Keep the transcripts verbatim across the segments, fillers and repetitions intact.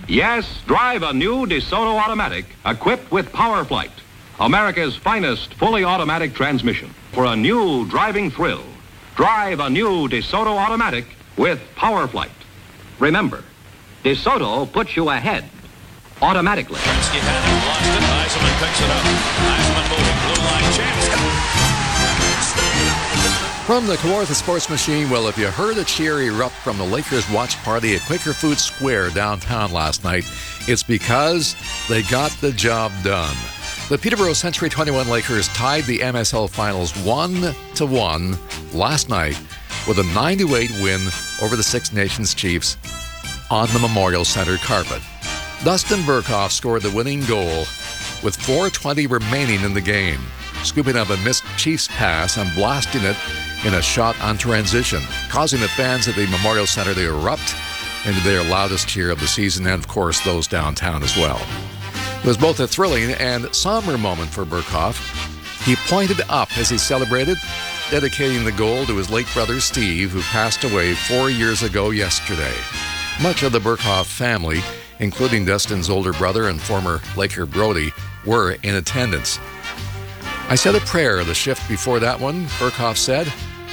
Yes, drive a new DeSoto automatic equipped with PowerFlight, America's finest fully automatic transmission. For a new driving thrill, drive a new DeSoto automatic with PowerFlight. Remember, DeSoto puts you ahead automatically. Gretzky had it, lost it. Eisenman picks it up. Eisenman moving, blue line chance. From the Kawartha Sports Machine, well, if you heard a cheer erupt from the Lakers watch party at Quaker Foods Square downtown last night, it's because they got the job done. The Peterborough Century twenty-one Lakers tied the M S L Finals one to one last night with a nine to eight win over the Six Nations Chiefs on the Memorial Centre carpet. Dustin Burkhoff scored the winning goal with four twenty remaining in the game, scooping up a missed Chiefs pass and blasting it in a shot on transition, causing the fans at the Memorial Centre to erupt into their loudest cheer of the season, and of course those downtown as well. It was both a thrilling and somber moment for Burkhoff. He pointed up as he celebrated, dedicating the goal to his late brother Steve, who passed away four years ago yesterday. Much of the Burkhoff family, including Dustin's older brother and former Laker Brody, were in attendance. I said a prayer the shift before that one, Burkhoff said.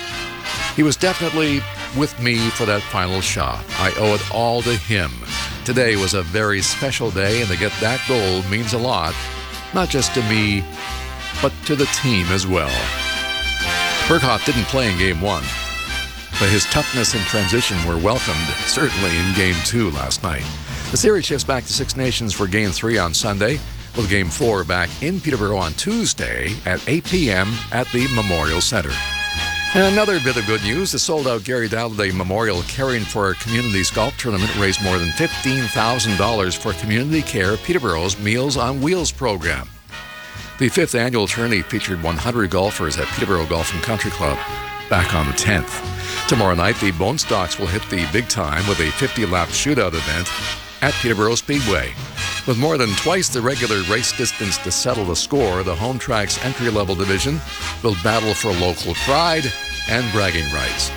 He was definitely with me for that final shot. I owe it all to him. Today was a very special day, and to get that goal means a lot, not just to me, but to the team as well. Burkhoff didn't play in Game one, but his toughness and transition were welcomed, certainly in Game two last night. The series shifts back to Six Nations for Game three on Sunday, with Game four back in Peterborough on Tuesday at eight p.m. at the Memorial Centre. And another bit of good news, the sold-out Gary Dalliday Memorial Caring for Communities Golf Tournament raised more than fifteen thousand dollars for Community Care Peterborough's Meals on Wheels program. The fifth annual tourney featured one hundred golfers at Peterborough Golf and Country Club back on the tenth. Tomorrow night, the Bone Stocks will hit the big time with a fifty-lap shootout event at Peterborough Speedway. With more than twice the regular race distance to settle the score, the Home Track's entry-level division will battle for local pride and bragging rights.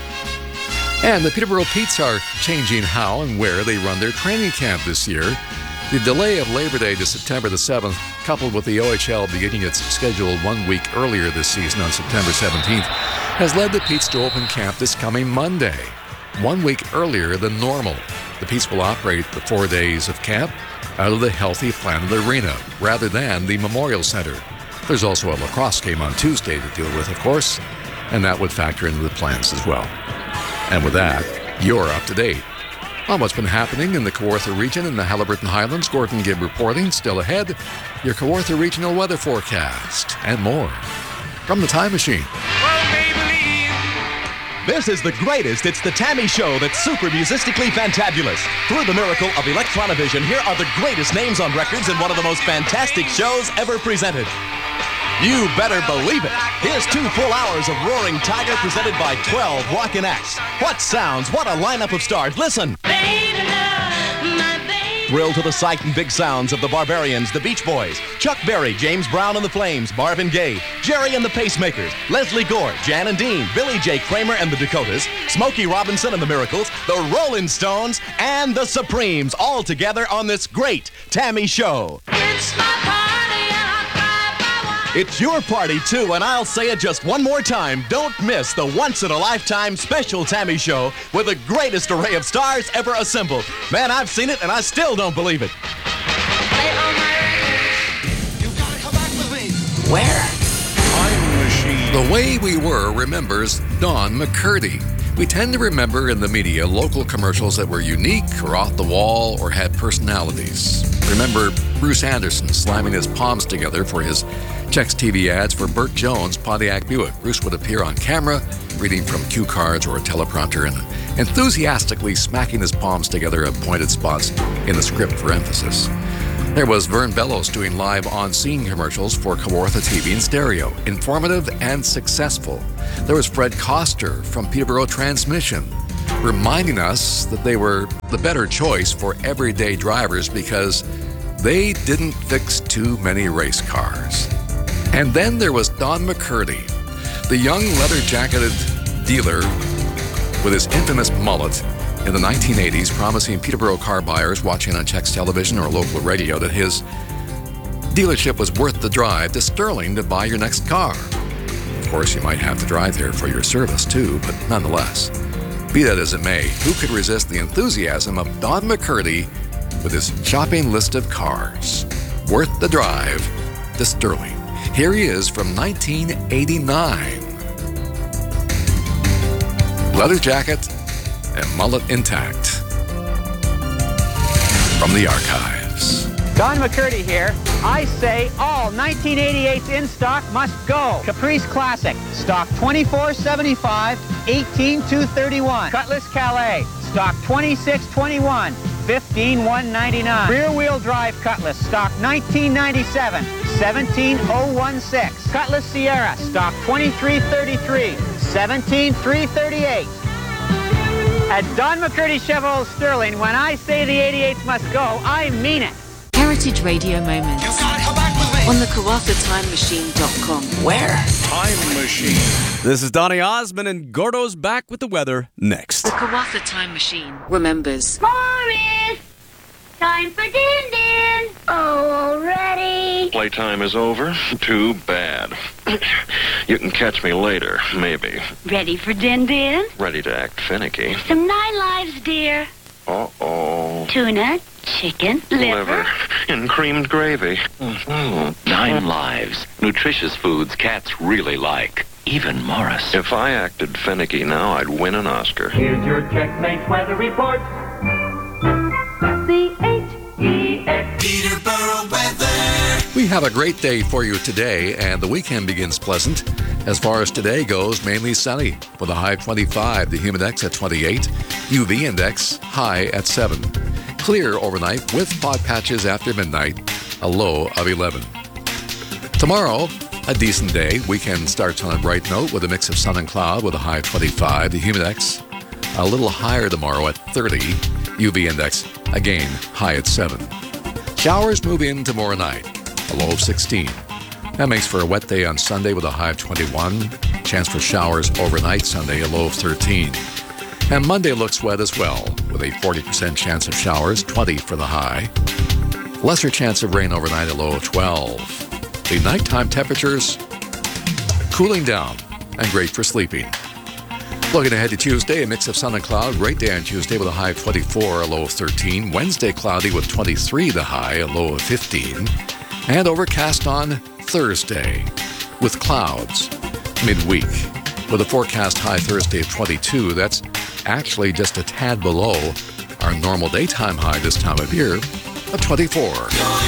And the Peterborough Petes are changing how and where they run their training camp this year. The delay of Labor Day to September the seventh, coupled with the O H L beginning its schedule one week earlier this season on September seventeenth, has led the Petes to open camp this coming Monday, one week earlier than normal. The Petes will operate the four days of camp out of the Healthy Planet Arena rather than the Memorial Centre. There's also a lacrosse game on Tuesday to deal with, of course, and that would factor into the plans as well. And with that, you're up to date on what's been happening in the Kawartha region and the Haliburton Highlands. Gordon Gibb reporting. Still ahead, your Kawartha regional weather forecast and more from the Time Machine. This is the greatest. It's the Tammy Show that's super musically fantabulous. Through the miracle of Electronovision, here are the greatest names on records in one of the most fantastic shows ever presented. You better believe it. Here's two full hours of Roaring Tiger presented by twelve rockin' acts. What sounds, what a lineup of stars. Listen. Thrill to the sight and big sounds of the Barbarians, the Beach Boys, Chuck Berry, James Brown and the Flames, Marvin Gaye, Jerry and the Pacemakers, Leslie Gore, Jan and Dean, Billy J. Kramer and the Dakotas, Smokey Robinson and the Miracles, the Rolling Stones, and the Supremes, all together on this great Tammy Show. It's my party, I'll cry by one. It's your party, too, and I'll say it just one more time. Don't miss the once-in-a-lifetime special Tammy Show with the greatest array of stars ever assembled. Man, I've seen it, and I still don't believe it. Play on my radio. You gotta come back with me. Where? Time Machine. The Way We Were remembers Don McCurdy. We tend to remember in the media local commercials that were unique or off the wall or had personalities. Remember Bruce Anderson slamming his palms together for his Chex T V ads for Burt Jones' Pontiac Buick. Bruce would appear on camera, reading from cue cards or a teleprompter and enthusiastically smacking his palms together at pointed spots in the script for emphasis. There was Vern Bellows doing live on-scene commercials for Kawartha T V and Stereo, informative and successful. There was Fred Coster from Peterborough Transmission, reminding us that they were the better choice for everyday drivers because they didn't fix too many race cars. And then there was Don McCurdy, the young leather-jacketed dealer with his infamous mullet in the nineteen eighties, promising Peterborough car buyers watching on Chex Television or local radio that his dealership was worth the drive to Sterling to buy your next car. Of course, you might have to drive there for your service too, but nonetheless. Be that as it may, who could resist the enthusiasm of Don McCurdy with his shopping list of cars? Worth the drive to Sterling. Here he is from nineteen eighty-nine. Leather jacket and mullet intact. From the archives. Don McCurdy here. I say all nineteen eighty-eights in stock must go. Caprice Classic, stock twenty-four seventy-five, eighteen two thirty-one. Cutlass Calais, stock twenty-six twenty-one, fifteen one ninety-nine. Rear wheel drive Cutlass, stock nineteen ninety-seven, seventeen oh sixteen. Cutlass Sierra, stock twenty-three thirty-three, seventeen three thirty-eight. At Don McCurdy Chevrolet Sterling, when I say the eighty-eights must go, I mean it. Heritage Radio Moments You've got to come back with me. on the Karatha Time Machine dot com. Where? Time Machine. This is Donny Osmond, and Gordo's back with the weather next. The Karatha Time Machine remembers. Morris! Time for Din Din! Oh, already? Playtime is over? Too bad. You can catch me later, maybe. Ready for Din Din? Ready to act finicky. Some nine lives, dear. Uh-oh. Tuna, chicken, liver. Liver in creamed gravy. Mm-hmm. Nine lives. Nutritious foods cats really like. Even Morris. If I acted finicky now, I'd win an Oscar. Here's your Checkmate weather report. C H E X. Peterborough weather. We have a great day for you today, and the weekend begins pleasant. As far as today goes, mainly sunny, with a high of twenty-five, the humidex at twenty-eight, U V index high at seven. Clear overnight with fog patches after midnight, a low of eleven. Tomorrow, a decent day. Weekend starts on a bright note with a mix of sun and cloud with a high of twenty-five, the humidex a little higher tomorrow at thirty, U V index again high at seven. Showers move in tomorrow night, a low of sixteen. That makes for a wet day on Sunday with a high of twenty-one. Chance for showers overnight Sunday, a low of thirteen. And Monday looks wet as well, with a forty percent chance of showers, twenty for the high. Lesser chance of rain overnight, a low of twelve. The nighttime temperatures cooling down and great for sleeping. Looking ahead to Tuesday, a mix of sun and cloud. Great day on Tuesday with a high of twenty-four, a low of thirteen. Wednesday, cloudy with twenty-three the high, a low of fifteen. And overcast on Thursday with clouds midweek with a forecast high Thursday of twenty-two. That's actually just a tad below our normal daytime high this time of year of twenty-four.